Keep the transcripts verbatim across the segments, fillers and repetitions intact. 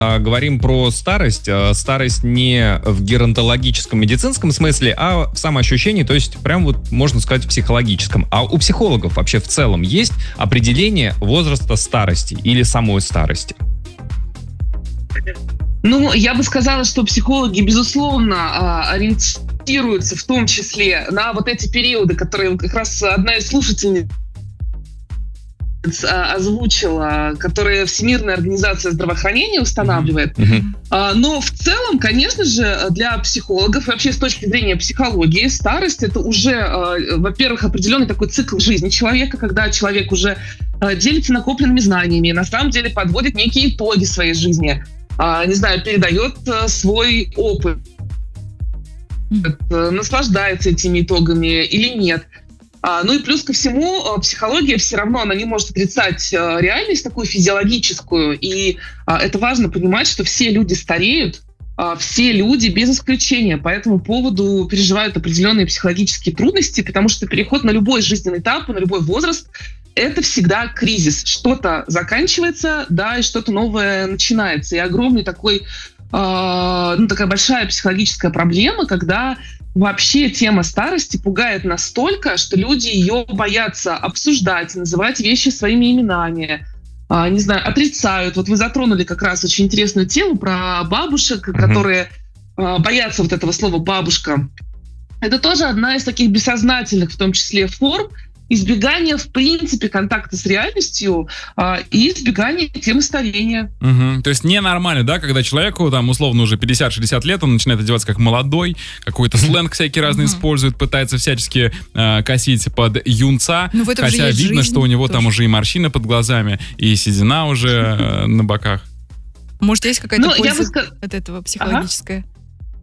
говорим про старость. Старость не в геронтологическом, медицинском смысле, а в самоощущении, то есть прям вот можно сказать в психологическом. А у психологов вообще в целом есть определение возраста старости или самой старости? Ну, я бы сказала, что психологи, безусловно, ориентируются в том числе на вот эти периоды, которые как раз одна из слушательниц озвучила, которые Всемирная организация здравоохранения устанавливает. Mm-hmm. Но в целом, конечно же, для психологов, вообще с точки зрения психологии, старость — это уже, во-первых, определенный такой цикл жизни человека, когда человек уже делится накопленными знаниями, на самом деле подводит некие итоги своей жизни, не знаю, передает свой опыт, mm-hmm. наслаждается этими итогами или нет. Ну и плюс ко всему, психология все равно, она не может отрицать реальность такую физиологическую. И это важно понимать, что все люди стареют, все люди без исключения по этому поводу переживают определенные психологические трудности, потому что переход на любой жизненный этап, на любой возраст — это всегда кризис. Что-то заканчивается, да, и что-то новое начинается. И огромный такой, ну, такая большая психологическая проблема, когда вообще тема старости пугает настолько, что люди ее боятся обсуждать, называть вещи своими именами, а, не знаю, отрицают. Вот вы затронули как раз очень интересную тему про бабушек, mm-hmm. которые а, боятся вот этого слова «бабушка». Это тоже одна из таких бессознательных, в том числе, форм избегания, в принципе, контакта с реальностью а, и избегания темы старения. Угу. То есть ненормально, да, когда человеку, там, условно, уже пятьдесят-шестьдесят лет, он начинает одеваться как молодой, какой-то сленг всякий разный угу. использует, пытается всячески э, косить под юнца, ну, хотя видно, жизнь, что у него тоже там уже и морщины под глазами, и седина уже э, на боках. Может, есть какая-то ну, польза ска... от этого психологическая? Ага.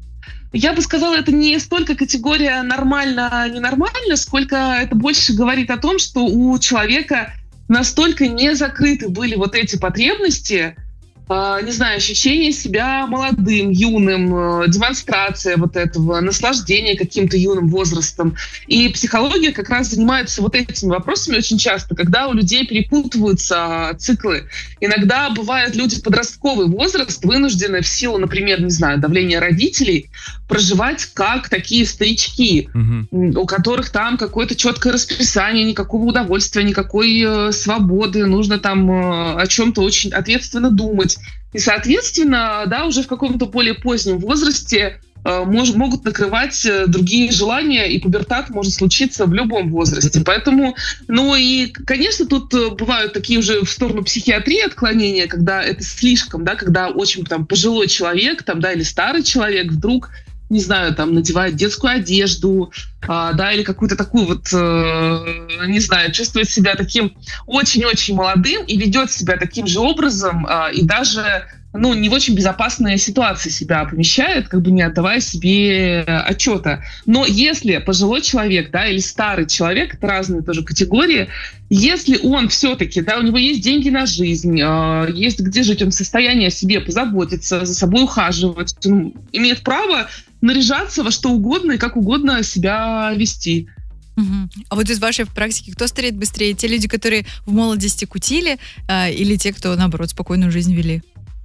Я бы сказала, это не столько категория нормально-ненормально, сколько это больше говорит о том, что у человека настолько не закрыты были вот эти потребности, э, не знаю, ощущение себя молодым, юным, э, демонстрация вот этого, наслаждение каким-то юным возрастом. И психология как раз занимается вот этими вопросами очень часто, когда у людей перепутываются циклы. Иногда бывают люди в подростковый возраст, вынуждены в силу, например, не знаю, давления родителей, проживать как такие старички, угу. у которых там какое-то четкое расписание, никакого удовольствия, никакой э, свободы, нужно там э, о чем-то очень ответственно думать. И, соответственно, да, уже в каком-то более позднем возрасте э, мож, могут накрывать э, другие желания, и пубертат может случиться в любом возрасте. Поэтому, ну и, конечно, тут э, бывают такие уже в сторону психиатрии отклонения, когда это слишком, да, когда очень там пожилой человек, там, да, или старый человек вдруг, не знаю, там, надевает детскую одежду, а, да, или какую-то такую вот, э, не знаю, чувствует себя таким очень-очень молодым и ведет себя таким же образом, а, и даже, ну, не в очень безопасные ситуации себя помещает, как бы не отдавая себе отчета. Но если пожилой человек, да, или старый человек, это разные тоже категории, если он все-таки, да, у него есть деньги на жизнь, э, есть где жить, он в состоянии о себе позаботиться, за собой ухаживать, он имеет право наряжаться во что угодно и как угодно себя вести. Угу. А вот из вашей практики кто стареет быстрее? Те люди, которые в молодости кутили, э, или те, кто, наоборот, спокойную жизнь вели?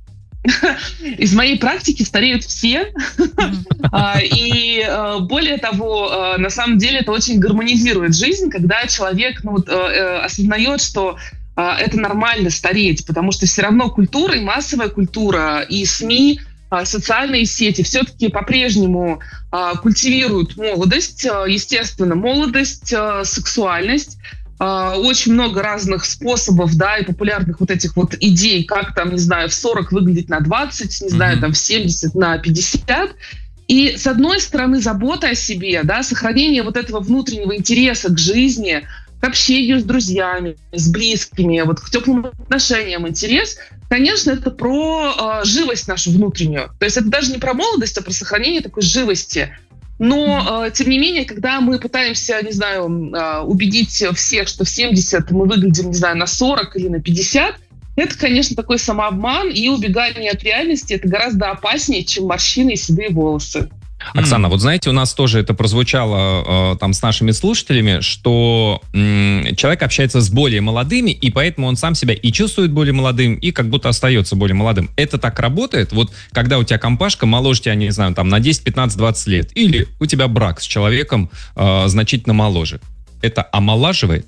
Из моей практики стареют все. Mm-hmm. И более того, на самом деле это очень гармонизирует жизнь, когда человек ну, вот, осознает, что это нормально стареть, потому что все равно культура, и массовая культура, и СМИ, социальные сети все-таки по-прежнему культивируют молодость, естественно, молодость, сексуальность. Очень много разных способов, да, и популярных вот этих вот идей, как там, не знаю, в сорок выглядеть на двадцать, не знаю, там в семьдесят на пятьдесят. И с одной стороны забота о себе, да, сохранение вот этого внутреннего интереса к жизни, к общению с друзьями, с близкими, вот к теплым отношениям интерес, конечно, это про э, живость нашу внутреннюю. То есть это даже не про молодость, а про сохранение такой живости. Но, э, тем не менее, когда мы пытаемся, не знаю, э, убедить всех, что в семьдесят мы выглядим, не знаю, на сорок или на пятьдесят, это, конечно, такой самообман, и убегание от реальности это гораздо опаснее, чем морщины и седые волосы. Оксана, mm. вот знаете, у нас тоже это прозвучало э, там с нашими слушателями, что м, человек общается с более молодыми, и поэтому он сам себя и чувствует более молодым, и как будто остается более молодым. Это так работает? Вот когда у тебя компашка моложе тебя, не знаю, там на десять, пятнадцать, двадцать лет, или у тебя брак с человеком э, значительно моложе. Это омолаживает?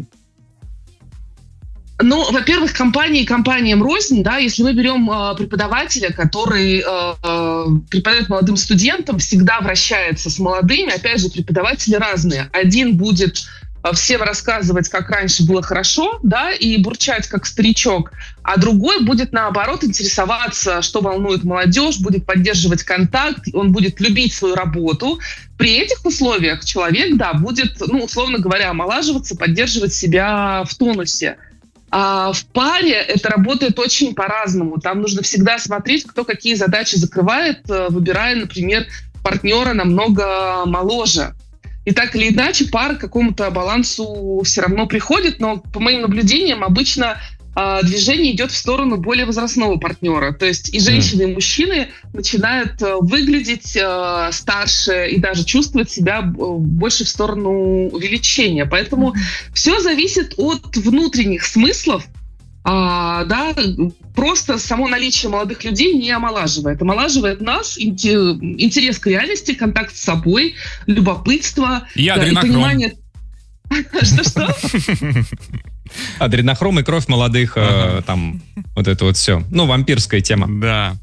Ну, во-первых, компании компаниям рознь, да, если мы берем э, преподавателя, который э, преподает молодым студентам, всегда вращается с молодыми, опять же, преподаватели разные. Один будет э, всем рассказывать, как раньше было хорошо, да, и бурчать, как старичок, а другой будет, наоборот, интересоваться, что волнует молодежь, будет поддерживать контакт, он будет любить свою работу. При этих условиях человек, да, будет, ну, условно говоря, омолаживаться, поддерживать себя в тонусе. А в паре это работает очень по-разному. Там нужно всегда смотреть, кто какие задачи закрывает, выбирая, например, партнера намного моложе. И так или иначе пара к какому-то балансу все равно приходит, но по моим наблюдениям обычно э, движение идет в сторону более возрастного партнера. То есть и женщины, и мужчины начинают э, выглядеть э, старше и даже чувствовать себя э, больше в сторону увеличения. Поэтому все зависит от внутренних смыслов. А, да, просто само наличие молодых людей не омолаживает. Омолаживает нас интерес к реальности, контакт с собой, любопытство и понимание. Что-что? Адренохром и кровь молодых, ага. э, там, вот это вот все. Ну, вампирская тема. Да.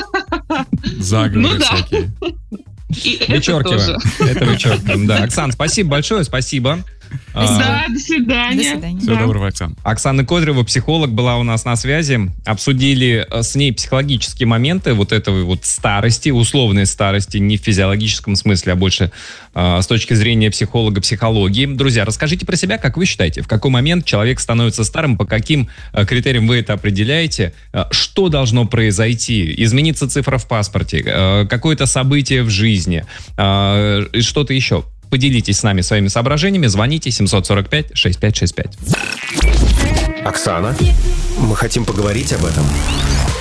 Заговоры всякие. Вычеркиваем. Это вычеркиваем, да. Оксан, спасибо большое, спасибо. Да, до свидания. До свидания. Всего доброго, Оксан. Оксана Кодрева, психолог, была у нас на связи. Обсудили с ней психологические моменты вот этого вот старости, условной старости, не в физиологическом смысле, а больше э, с точки зрения психолога, психологии. Друзья, расскажите про себя, как вы считаете, в какой момент человек становится старым, по каким э, критериям вы это определяете, э, что должно произойти, изменится цифра в паспорте, э, какое-то событие в жизни, э, что-то еще. Поделитесь с нами своими соображениями. Звоните семьсот сорок пять шестьдесят пять шестьдесят пять. Оксана, мы хотим поговорить об этом.